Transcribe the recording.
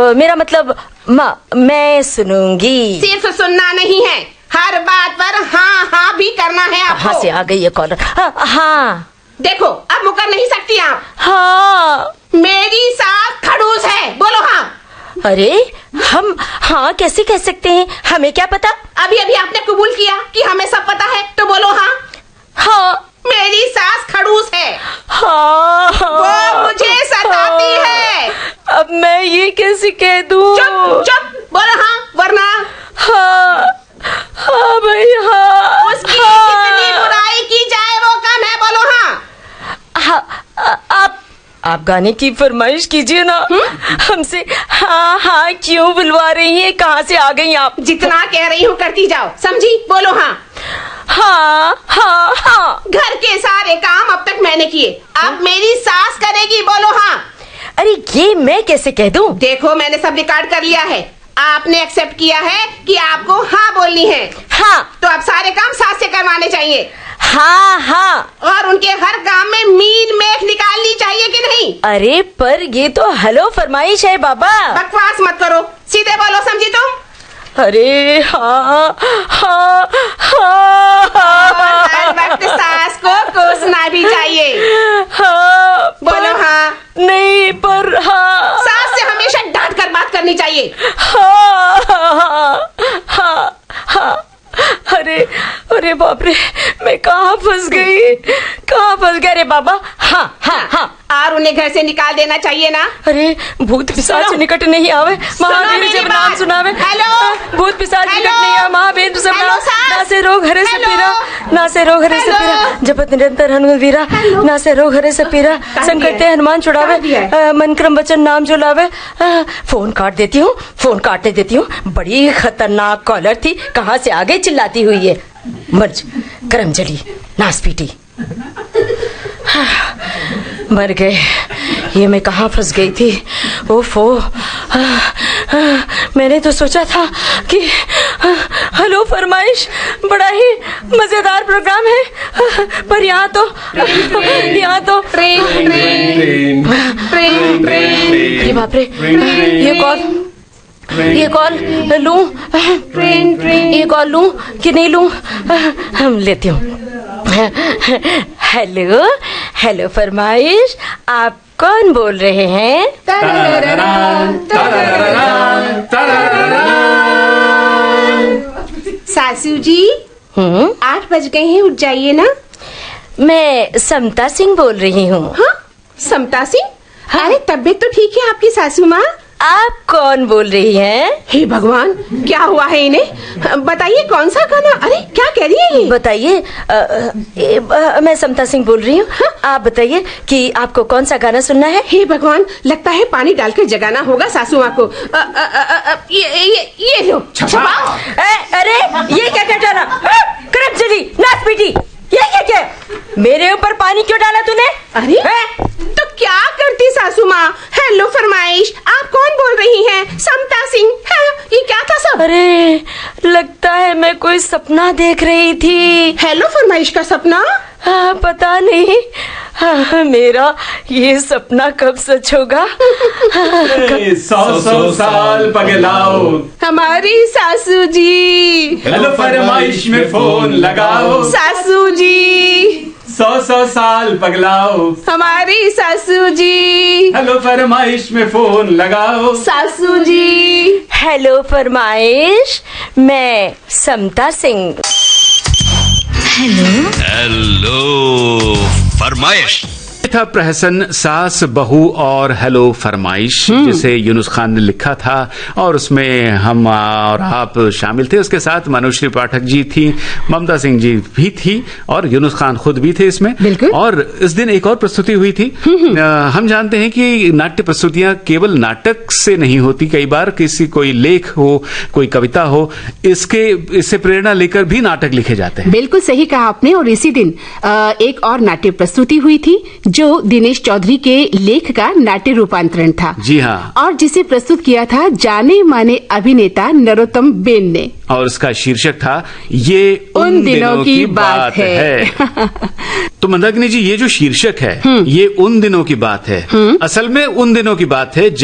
मेरा मतलब मैं सुनूंगी। सिर्फ सुनना नहीं है, हर बात पर हाँ हाँ भी करना है आपको। कहाँ से आ गई ये कॉलर? हाँ देखो, अब मुकर नहीं सकती आप। हाँ। मेरी सास खड़ूस है, बोलो हाँ। अरे हम हाँ कैसे कह सकते हैं, हमें क्या पता। अभी अभी आपने कबूल किया कि हमें सब पता है, तो बोलो हाँ। हाँ मेरी सास खड़ूस है। हाँ, वो मुझे सताती है। अब मैं ये कैसे कह दूं? चुप चुप, बोलो हाँ, वरना हाँ हाँ भाई हाँ। उसकी कितनी बुराई की जाए वो कम है, बोलो हाँ। हाँ आप गाने की फरमाइश कीजिए ना। हमसे हाँ हाँ क्यों बुलवा रही हैं? कहाँ से आ गई आप? जितना कह रही हूँ करती जाओ, समझी? बोलो हाँ। हाँ हाँ हाँ। घर के सारे काम अब तक मैंने किए, अब मेरी सास करेगी, बोलो हाँ। अरे ये मैं कैसे कह दूं? देखो, मैंने सब रिकॉर्ड कर लिया है, आपने एक्सेप्ट किया है कि आपको हाँ बोलनी है। हाँ तो अब सारे काम सास से करवाने चाहिए। हाँ हाँ। और उनके हर काम में मीन मेख निकालनी चाहिए कि नहीं? अरे पर ये तो हेलो फरमाइश है बाबा। बकवास मत करो, सीधे बोलो, समझी तुम? अरे हाँ हाँ हाँ। हर वक्त सास को कोसना भी चाहिए। हाँ बोलो हाँ। नहीं पर हाँ। सास से हमेशा डांट कर बात करनी चाहिए। हाँ हाँ हाँ हाँ। अरे बाप रे, मैं कहाँ फंस गई, कहाँ फंस गया रे बाबा। हाँ हाँ हाँ। और उन्हें घर से निकाल देना चाहिए ना। अरे भूत पिशाच निकट नहीं आवे, महावीर जब नाम सुनावे। हेलो, भूत पिशाच निकट नहीं आवे, महावीर सब हेलो, ना से रोग हरे से पीरा, ना से रोग हरे से पीरा, जपत निरंतर हनुमान वीरा, ना से रोग हरे से पीरा, संकट ते हनुमान छुड़ावे, मन क्रम वचन नाम जो लावे। फोन काट देती हूँ, फोन काटने देती हूँ। बड़ी खतरनाक कॉलर थी, कहाँ से आगे चिल्लाती हुई है। मर्ज करम जली नास पीटी। मर गए, ये मैं कहाँ फंस गई थी। ओफो, मैंने तो सोचा था कि हेलो फरमाइश बड़ा ही मजेदार प्रोग्राम है, पर यहाँ तो ये बाप रे, ये कॉल लूं, ये कॉल लूं कि नहीं लूं? हम लेती हूँ। हेलो फरमाइश, आप कौन बोल रहे हैं? सासू जी 8 बज गए हैं, उठ जाइए ना। मैं समता सिंह बोल रही हूँ। हाँ, समता सिंह? हाँ? अरे तबीयत तो ठीक है आपकी सासू माँ। आप कौन बोल रही हैं? हे भगवान, क्या हुआ है इन्हें? बताइए कौन सा गाना? अरे क्या कह रही है ये? बताइए। मैं समता सिंह बोल रही हूँ। हाँ? आप बताइए कि आपको कौन सा गाना सुनना है? हे भगवान, लगता है पानी डालकर जगाना होगा सासू माँ को। ये लो छुपाओ। अरे ये क्या डाला? करम चली नाच पीटी, ये क्या? मेरे ऊपर पानी क्यों डाला तूने? अरे तो क्या करती सासू माँ? हेलो फरमाइश, आप कौन बोल रही हैं? समता सिंह। ये क्या था सब? अरे लगता है मैं कोई सपना देख रही थी। हेलो फरमाइश का सपना? पता नहीं। मेरा ये सपना कब सच होगा? 100 साल पगलाओ हमारी सासू जी। हेलो फरमाइश में फोन लगाओ सासू जी। 100 साल पगलाओ हमारी सासू जी। हेलो फरमाइश में फोन लगाओ सासू जी। हेलो फरमाइश, मैं समता सिंह। हेलो फरमाइश था प्रहसन सास बहू और हेलो फरमाइश, जिसे यूनुस खान ने लिखा था और उसमें हम और आप शामिल थे। उसके साथ मनोश्री पाठक जी थी, ममता सिंह जी भी थी और यूनुस खान खुद भी थे इसमें। और इस दिन एक और प्रस्तुति हुई थी। हम जानते हैं कि नाट्य प्रस्तुतियां केवल नाटक से नहीं होती, कई बार किसी कोई लेख हो, कोई कविता हो, इससे प्रेरणा लेकर भी नाटक लिखे जाते हैं। बिल्कुल सही कहा आपने। और इसी दिन एक और नाट्य प्रस्तुति हुई थी जो दिनेश चौधरी के लेख का नाट्य रूपांतरण था। जी हाँ। और जिसे प्रस्तुत किया था जाने माने अभिनेता नरोत्तम बेन ने। और उसका शीर्षक था ये उन दिनों की बात है। तो मंदाकिनी जी, ये जो शीर्षक है ये उन दिनों की बात है, असल में उन दिनों की बात है